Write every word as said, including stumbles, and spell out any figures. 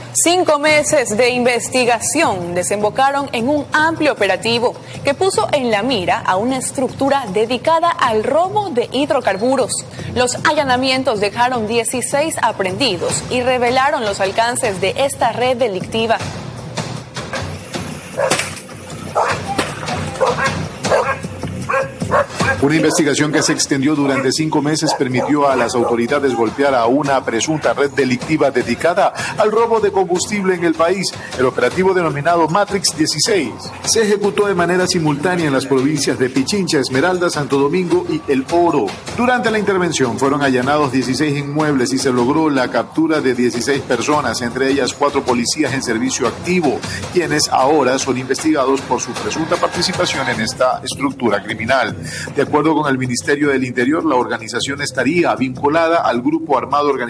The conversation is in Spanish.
Cinco meses de investigación desembocaron en un amplio operativo que puso en la mira a una estructura dedicada al robo de hidrocarburos. Los allanamientos dejaron dieciséis aprehendidos y revelaron los alcances de esta red delictiva. Una investigación que se extendió durante cinco meses permitió a las autoridades golpear a una presunta red delictiva dedicada al robo de combustible en el país. El operativo denominado Matrix dieciséis se ejecutó de manera simultánea en las provincias de Pichincha, Esmeralda, Santo Domingo y El Oro. Durante la intervención fueron allanados dieciséis inmuebles y se logró la captura de dieciséis personas, entre ellas cuatro policías en servicio activo, quienes ahora son investigados por su presunta participación en esta estructura criminal. De acuerdo con el Ministerio del Interior, la organización estaría vinculada al grupo armado organizado